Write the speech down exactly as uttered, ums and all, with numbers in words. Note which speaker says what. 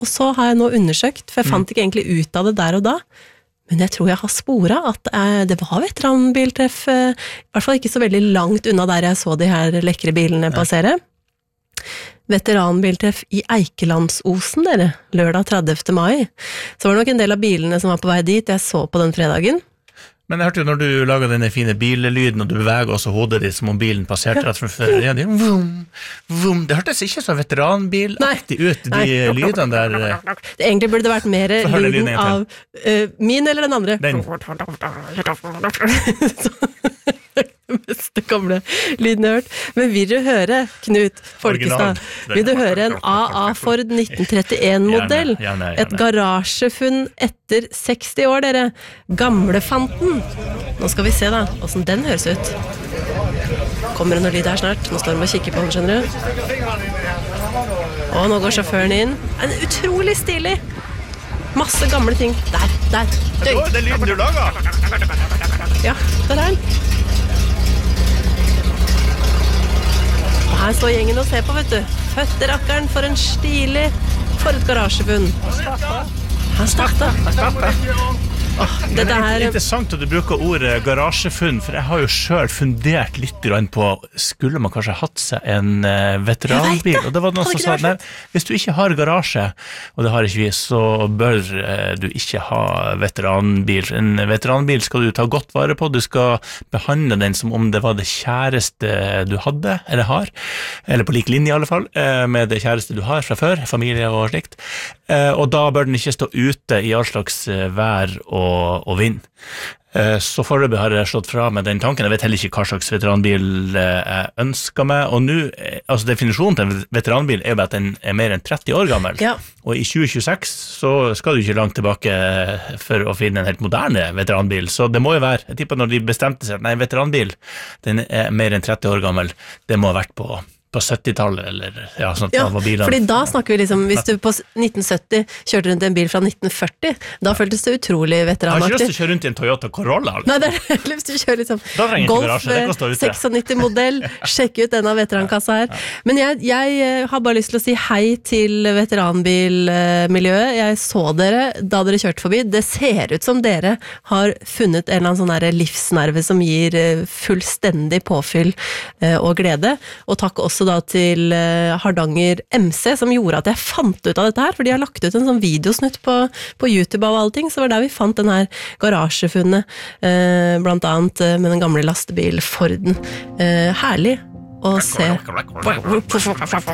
Speaker 1: og så har jeg nå undersøkt, for jeg fant ikke egentlig ut av det der og da, men jeg tror jeg har sporet at eh, det var veteranbiltreff, eh, i hvert fall ikke så veldig langt unna der jeg så de her lekre bilene passere. Veteranbiltreff i Eikelandsosen, dere, lørdag tredivte mai. Så var det nok en del av bilene som var på vei dit, jeg så på den fredagen.
Speaker 2: Men jeg hørte jo når du lager denne fine billyden, og du beveger også hodet ditt som om bilen passerte rett før, ja, de, vroom, vroom. Det hørtes ikke så veteranbilaktig ut, de Nei. lydene der.
Speaker 1: Det egentlig burde det vært mer lyden av uh, min eller den andre.
Speaker 2: Den.
Speaker 1: Beste gamle lyden jeg har hørt. Men vil du høre, Knut Folkestad, vil du høre en A A Ford nitten trettien-modell? Et garasjefunn etter seksti år, dere. Gamlefanten. Nå skal vi se da, hvordan den høres ut. Kommer det noe lyd her snart? Nå står de og kikker på den, skjønner du? Og nå går sjåføren inn. En utrolig stilig. Masse gamle ting. Der, der.
Speaker 2: Det er den lyden du lager.
Speaker 1: Ja, der er den. Her står gjengen og ser på, vet du. Føtterakkeren for en stilig, for et garasjefunn. Han startet.
Speaker 2: Han startet.
Speaker 1: Oh, det er
Speaker 2: interessant at du bruker ordet garasjefunn, for jeg har jo selv fundert litt på, skulle man kanskje hatt seg en uh, veteranbil? Og det var noen som sa, nei, hvis du ikke har garasje, og det har ikke vi, så bør uh, du ikke ha veteranbil. En veteranbil skal du ta godt vare på, du skal behandle den som om det var det kjæreste du hadde, eller har, eller på lik linje i alle fall, uh, med det kjæreste du har fra før, familie og slikt. Uh, og da bør den ikke stå ute i all slags uh, vær og og, og vind. Så foreløpig har jeg slått fra med den tanken. Jeg vet heller ikke hva slags veteranbil jeg ønsker meg, og nå, altså definisjonen til en veteranbil er jo bare at den er mer enn tretti år gammel,
Speaker 1: ja.
Speaker 2: Og i tjue tjueseks så skal du ikke langt tilbake for å finne en helt moderne veteranbil, så det må jo være, jeg tipper når de bestemte seg, nei, veteranbil, den er mer enn tretti år gammel, det må ha vært på på syttitallet, eller ja, sånn at
Speaker 1: ja,
Speaker 2: da var bilene.
Speaker 1: Fordi da snakker vi liksom, hvis du på nitten sytti kjørte rundt en bil fra nitten førti, da føltes det utrolig veteranaktig.
Speaker 2: Jeg har ikke lyst til å kjøre rundt i en Toyota Corolla. Liksom.
Speaker 1: Nei, det er lyst til å kjøre liksom Golf nittini-modell, sjekke ut denne veterankassa her.
Speaker 2: Ja.
Speaker 1: Men jeg, jeg har bare lyst til å si hei til veteranbilmiljøet. Jeg så dere da dere kjørte forbi. Det ser ut som dere har funnet en eller annen sånn der livsnerve som gir fullstendig påfyll og glede. Og takk også da til Hardanger M C, som gjorde at jeg fant ut av dette her, for de har lagt ut en sånn videosnutt på, på YouTube av alle ting, så var det der vi fant den her garasjefunnet, eh, blant annet med den gamle lastebil Forden. Eh, herlig å se.